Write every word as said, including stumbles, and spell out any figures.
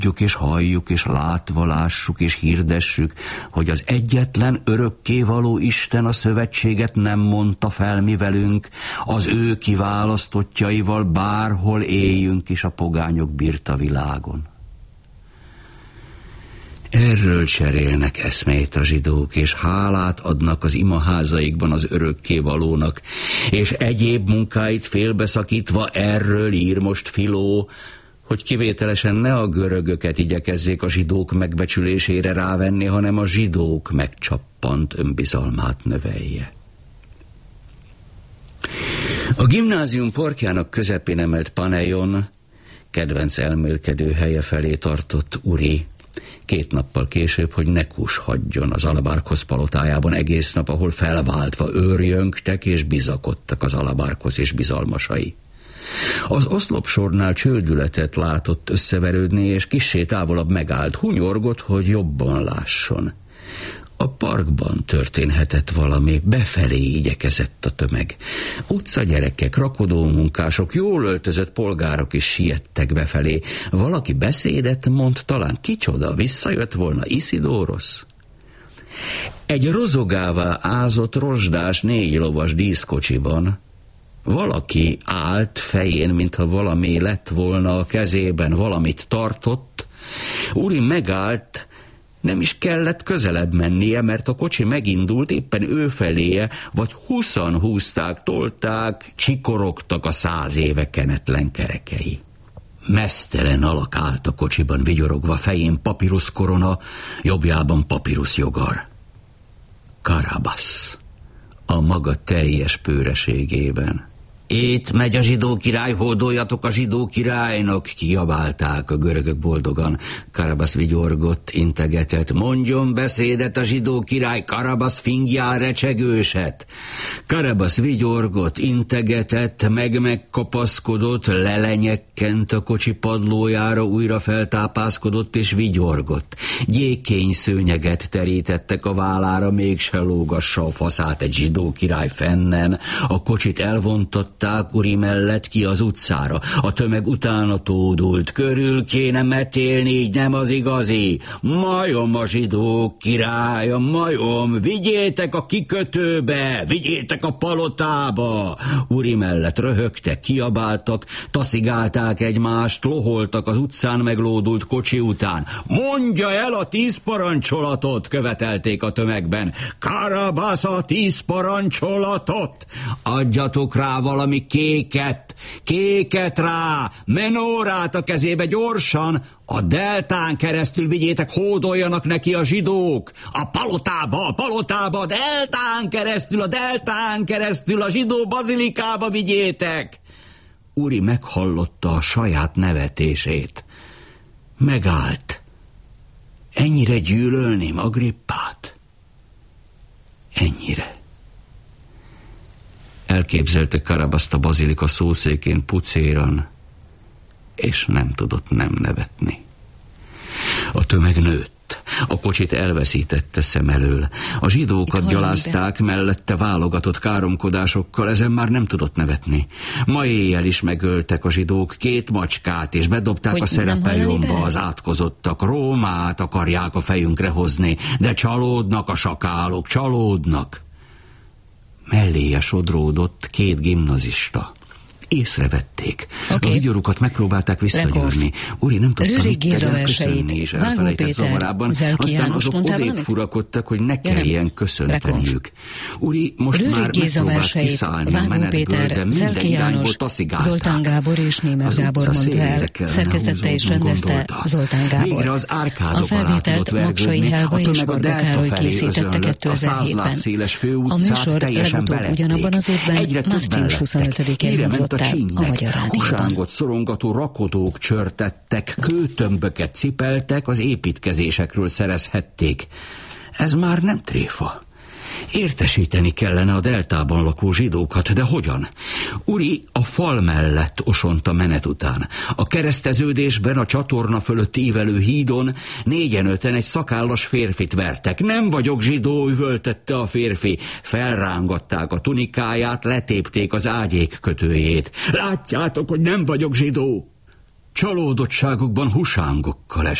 Tudjuk és halljuk és látva lássuk és hirdessük, hogy az egyetlen örökkévaló Isten a szövetséget nem mondta fel mi velünk, az ő kiválasztottjaival bárhol éljünk is a pogányok birta világon. Erről cserélnek eszmét a zsidók, és hálát adnak az imaházaikban az örökkévalónak, és egyéb munkáit félbeszakítva erről ír most Filó, hogy kivételesen ne a görögöket igyekezzék a zsidók megbecsülésére rávenni, hanem a zsidók megcsappant önbizalmát növelje. A gimnázium parkjának közepén emelt Paneion, kedvenc elmélkedő helye felé tartott Uri, két nappal később, hogy ne kushagyjon az Alabárkosz palotájában egész nap, ahol felváltva őrjöngtek és bizakodtak az Alabárkosz és bizalmasai. Az oszlopsornál csődületet látott összeverődni, és kissé távolabb megállt, hunyorgott, hogy jobban lásson. A parkban történhetett valami, befelé igyekezett a tömeg. Utcagyerekek, rakodómunkások, jól öltözött polgárok is siettek befelé. Valaki beszédet mond, talán kicsoda, visszajött volna Isidórosz? Egy rozogává ázott rozsdás négylovas díszkocsiban valaki állt fején, mintha valami lett volna a kezében, valamit tartott. Uri megállt, nem is kellett közelebb mennie, mert a kocsi megindult éppen ő feléje, vagy huszan húzták, tolták, csikorogtak a száz éve kenetlen kerekei. Meztelen alak állt a kocsiban vigyorogva, fején papirusz korona, jobbjában papirusz jogar. Karabasz, a maga teljes pőreségében. Itt megy a zsidó király, hódoljatok a zsidó királynak, kiabálták a görögök boldogan. Karabasz vigyorgott, integetett, mondjon beszédet a zsidó király, Karabasz fingjál recsegőset. Karabasz vigyorgott, integetett, meg megkapaszkodott, lelenyekkent a kocsi padlójára, újra feltápászkodott és vigyorgott. Gyékény szőnyeget terítettek a vállára, mégse lógassa a faszát egy zsidó király fennen. A kocsit elvontott Uri mellett ki az utcára. A tömeg utána tódult. Körül kéne metélni, így nem az igazi. Majom a zsidók királya, majom, vigyétek a kikötőbe, vigyétek a palotába. Uri mellett röhögtek, kiabáltak, taszigálták egymást, loholtak az utcán meglódult kocsi után. Mondja el a tíz parancsolatot, követelték a tömegben. Karabasz, a tíz parancsolatot! Adjatok rá valami kéket, kéket rá, menórát a kezébe gyorsan, a deltán keresztül vigyétek, hódoljanak neki a zsidók, a palotába, a palotába, a deltán keresztül, a deltán keresztül, a zsidó bazilikába vigyétek. Uri meghallotta a saját nevetését. Megállt. Ennyire gyűlölném Agrippát? Ennyire. Elképzelte Karabaszt a bazilika szószékén pucéran, és nem tudott nem nevetni. A tömeg nőtt, a kocsit elveszítette szem elől. A zsidókat gyalázták, mellette válogatott káromkodásokkal, ezen már nem tudott nevetni. Ma éjjel is megöltek a zsidók két macskát, és bedobták hogy a szerepeljónba az átkozottak. Rómát akarják a fejünkre hozni, de csalódnak a sakálok, csalódnak. Melléje sodródott két gimnazista. Észrevették. Okay. A vigyorukat megpróbálták visszagyűrni. Uri nem tudta mit tegyen köszönni, és elfelejtett zavarában. Aztán azok odébb furakodtak, hogy ne kelljen köszönteniük. Uri most Rőrig már Géza megpróbált kiszállni a menetből, de minden irányból taszigálták. Zoltán Gábor és Németh Gábor mondta el. Szerkesztette és rendezte Zoltán Gábor. Végre az árkádokon át tudott vergődni, a tömeg a delta felé özönlött, a százláb széles főutcát teljesen belették. Egyre többen lettek. Csínynek, husángot szorongató rakodók csörtettek, kőtömböket cipeltek, az építkezésekről szerezhették. Ez már nem tréfa. Értesíteni kellene a deltában lakó zsidókat, de hogyan? Uri a fal mellett osont menet után. A kereszteződésben, a csatorna fölött ívelő hídon négyen-öten egy szakállas férfit vertek. Nem vagyok zsidó, üvöltette a férfi. Felrángatták a tunikáját, letépték az ágyék kötőjét. Látjátok, hogy nem vagyok zsidó? Csalódottságukban husángokkal